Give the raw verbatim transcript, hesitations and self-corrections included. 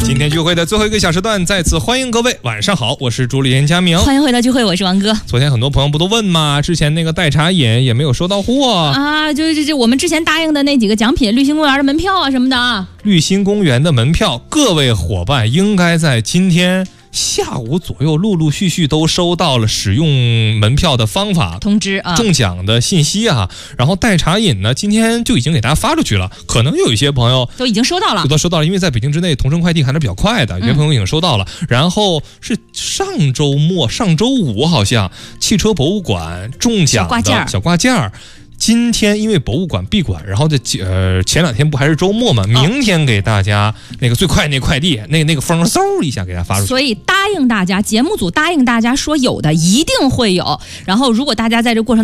今天聚会的最后一个小时段，再次欢迎各位，晚上好，我是主理人佳明， 欢迎回到聚会，我是王哥。 昨天很多朋友不都问吗？之前那个代茶饮也没有收到货啊，就是这我们之前答应的那几个奖品，绿星公园的门票啊什么的啊。 绿星公园的门票，各位伙伴应该在今天下午左右陆陆续续都收到了使用门票的方法通知啊， 中奖的信息啊。然后代茶饮呢，今天就已经给大家发出去了，可能有一些朋友都已经收到了， 都收到了，因为在北京之内，同城快递还是比较快的，有些朋友已经收到了。嗯、然后是上周末、上周五好像汽车博物馆中奖的小挂件儿。今天因为博物馆闭馆，然后这呃前两天不还是周末嘛，明天给大家那个最快那快递，那那个风嗖一下给大家发出去。 所以答应大家，节目组答应大家说有的一定会有。然后如果大家在这过程